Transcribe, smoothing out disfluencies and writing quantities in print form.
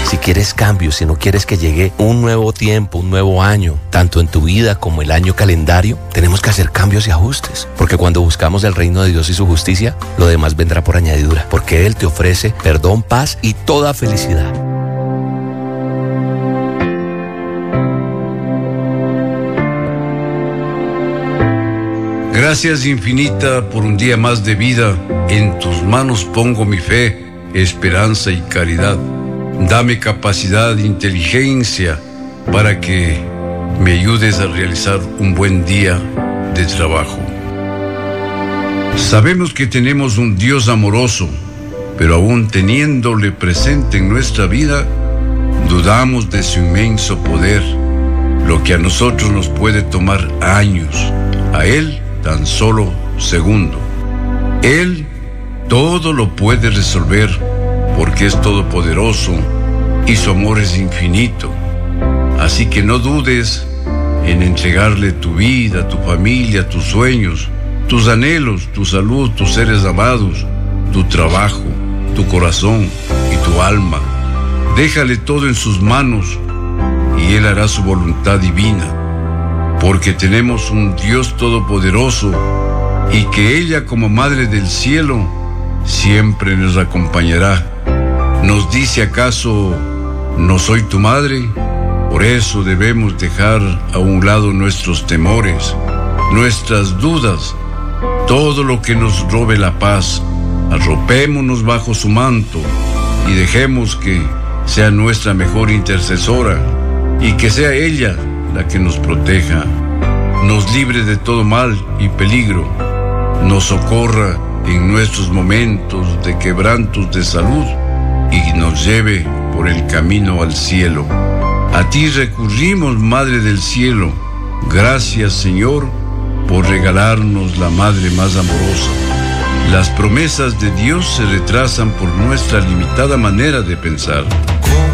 Si quieres cambios, si no quieres que llegue un nuevo tiempo, un nuevo año, tanto en tu vida como el año calendario, tenemos que hacer cambios y ajustes. Porque cuando buscamos el reino de Dios y su justicia, lo demás vendrá por añadidura. Porque Él te ofrece perdón, paz y toda felicidad. Gracias infinita por un día más de vida. En tus manos pongo mi fe, esperanza y caridad. Dame capacidad e inteligencia para que me ayudes a realizar un buen día de trabajo. Sabemos que tenemos un Dios amoroso, pero aún teniéndole presente en nuestra vida, dudamos de su inmenso poder, lo que a nosotros nos puede tomar años, a Él tan solo segundo. Él todo lo puede resolver porque es todopoderoso y su amor es infinito. Así que no dudes en entregarle tu vida, tu familia, tus sueños, tus anhelos, tu salud, tus seres amados, tu trabajo, tu corazón y tu alma. Déjale todo en sus manos y Él hará su voluntad divina. Porque tenemos un Dios todopoderoso y que ella como Madre del Cielo siempre nos acompañará. ¿Nos dice acaso, no soy tu madre? Por eso debemos dejar a un lado nuestros temores, nuestras dudas, todo lo que nos robe la paz. Arropémonos bajo su manto y dejemos que sea nuestra mejor intercesora y que sea ella la que nos proteja, nos libre de todo mal y peligro, nos socorra en nuestros momentos de quebrantos de salud y nos lleve por el camino al cielo. A ti recurrimos, Madre del Cielo. Gracias, Señor, por regalarnos la Madre más amorosa. Las promesas de Dios se retrasan por nuestra limitada manera de pensar.